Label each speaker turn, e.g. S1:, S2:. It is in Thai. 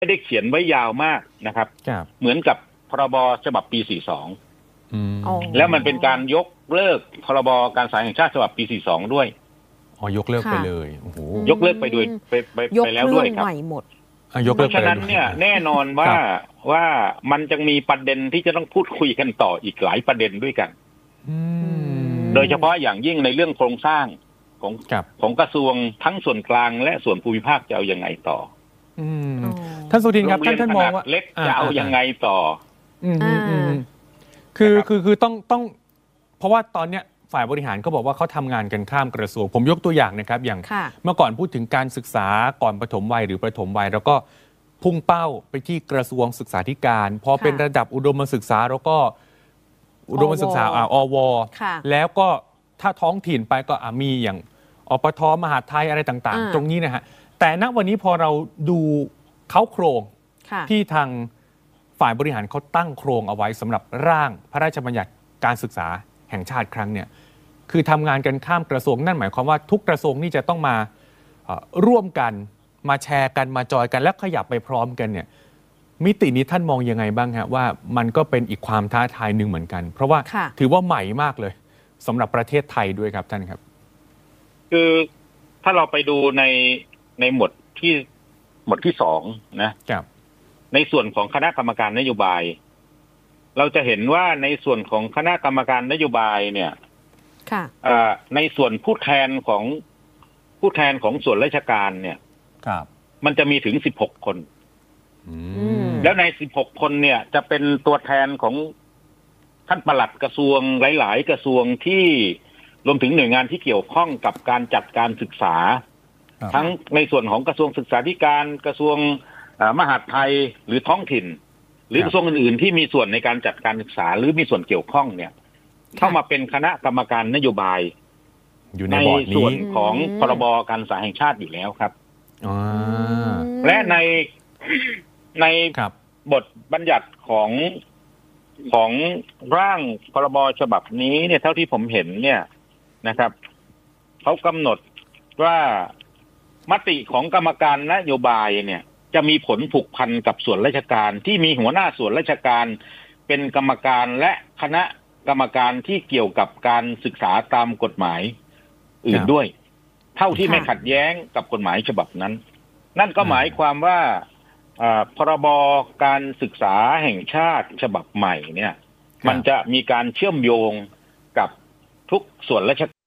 S1: ไม่ได้เขียนไว้ยาวมากนะครับเหมือนกับพรบฉบับปี42แล้วมันเป็นการยกเลิกพรบการศึกษาแห่งชาติฉบับปี42ด้วย
S2: ยกเลิกไปเลยโอ้โห
S1: ยกเลิกไปด้วยไปแล้วด้วยครับเพราะฉะนั้นเนี่ยแน่นอนว่ามันจะมีประเด็นที่จะต้องพูดคุยกันต่ออีกหลายประเด็นด้วยกันโดยเฉพาะอย่างยิ่งในเรื่องโครงสร้างของกระทรวงทั้งส่วนกลางและส่วนภูมิภาคจะเอายังไงต่อ
S2: ท่านสุทินครับท่านมองว่า
S1: เล็กจะเอายังไงต่อ
S2: คือต้องเพราะว่าตอนเนี้ยฝ่ายบริหารก็บอกว่าเขาทำงานกันข้ามกระทรวงผมยกตัวอย่างนะครับอย่างเมื่อก่อนพูดถึงการศึกษาก่อนประถมวัยหรือประถมวัยแล้วก็พุ่งเป้าไปที่กระทรวงศึกษาธิการพอเป็นระดับอุดมศึกษาแล้วก็อุดมศึกษาอวแล้วก็ถ้าท้องถิ่นไปก็มีอย่างอปทมหาดไทยอะไรต่างๆตรงนี้นะฮะแต่ณวันนี้พอเราดูเขาโครงที่ทางฝ่ายบริหารเขาตั้งโครงเอาไว้สำหรับร่างพระราชบัญญัติการศึกษาแห่งชาติครั้งเนี่ยคือทำงานกันข้ามกระทรวงนั่นหมายความว่าทุกกระทรวงนี่จะต้องมาร่วมกันมาแชร์กันมาจอยกันและขยับไปพร้อมกันเนี่ยมิตินี้ท่านมองยังไงบ้างฮะว่ามันก็เป็นอีกความท้าทายหนึ่งเหมือนกันเพราะว่าถือว่าใหม่มากเลยสำหรับประเทศไทยด้วยครับท่านครับ
S1: คือถ้าเราไปดูในหมวดที่2นะครับในส่วนของคณะกรรมการนโยบายเราจะเห็นว่าในส่วนของคณะกรรมการนโยบายเนี่ยในส่วนผู้แทนของส่วนราชการเนี่ยมันจะมีถึง16 คนแล้วใน16 คนเนี่ยจะเป็นตัวแทนของท่านปลัดกระทรวงหลายๆกระทรวงที่รวมถึงหน่วยงานที่เกี่ยวข้องกับการจัดการศึกษาทั้งในส่วนของกระทรวงศึกษาธิการกระทรวงมหาดไทยหรือท้องถิ่นหรือกระทรวงอื่นๆที่มีส่วนในการจัดการศึกษาหรือมีส่วนเกี่ยวข้องเนี่ยเข้ามาเป็นคณะกรรมการนโยบาย
S2: อยู่
S1: ในส่วนของพรบการศึกษาแห่งชาติอยู่แล้วครับและในบทบัญญัติของร่างพรบฉบับนี้เนี่ยเท่าที่ผมเห็นเนี่ยนะครับเขากำหนดว่ามติของกรรมการนโยบายเนี่ยจะมีผลผูกพันกับส่วนราชการที่มีหัวหน้าส่วนราชการเป็นกรรมการและคณะกรรมการที่เกี่ยวกับการศึกษาตามกฎหมายอื่นด้วยเท่าที่ไม่ขัดแย้งกับกฎหมายฉบับนั้นนั่นก็หมายความว่าพรบการศึกษาแห่งชาติฉบับใหม่เนี่ยมันจะมีการเชื่อมโยงกับทุกส่วนราช